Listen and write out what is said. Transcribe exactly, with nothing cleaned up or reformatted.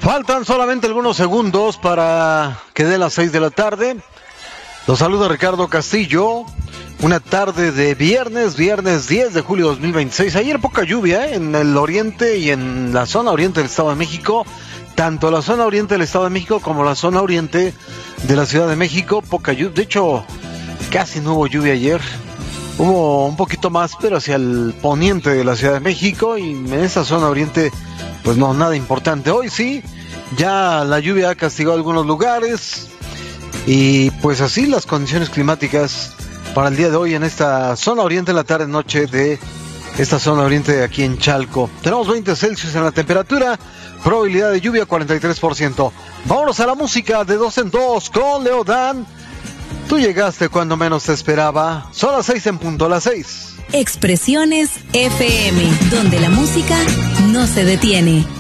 Faltan solamente algunos segundos para que dé las seis de la tarde. Los saluda Ricardo Castillo. Una tarde de viernes, viernes diez de julio de dos mil veintiséis. Ayer poca lluvia ¿eh? en el oriente y en la zona oriente del Estado de México. Tanto la zona oriente del Estado de México como la zona oriente de la Ciudad de México. Poca lluvia. De hecho, casi no hubo lluvia ayer. Hubo un poquito más, pero hacia el poniente de la Ciudad de México. Y en esa zona oriente, pues no, nada importante. Hoy sí, ya la lluvia ha castigado algunos lugares. Y pues así las condiciones climáticas para el día de hoy en esta zona oriente, la tarde noche de esta zona oriente de aquí en Chalco. Tenemos veinte Celsius en la temperatura, probabilidad de lluvia cuarenta y tres por ciento. Vámonos a la música de dos en dos con Leodán. Tú llegaste cuando menos te esperaba. Son las seis en punto, las seis. Expresiones F M, donde la música no se detiene.